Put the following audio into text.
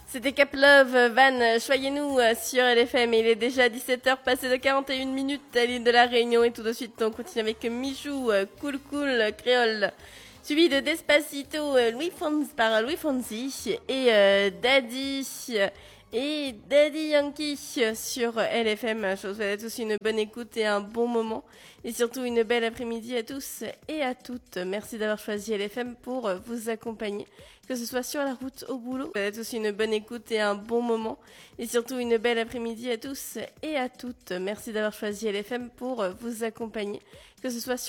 C'était Caplove, Van, choyez-nous sur LFM. Il est déjà 17h, passé de 41 minutes à l'île de la Réunion. Et tout de suite, on continue avec Michou, Cool Cool, Créole. Suivi de Despacito, par Louis Fonsi et Daddy Yankee sur LFM. Je vous souhaite à tous une bonne écoute et un bon moment. Et surtout une belle après-midi à tous et à toutes. Merci d'avoir choisi LFM pour vous accompagner, que ce soit sur la route, au boulot. Je vous souhaite à tous une bonne écoute et un bon moment. Et surtout une belle après-midi à tous et à toutes. Merci d'avoir choisi LFM pour vous accompagner, que ce soit sur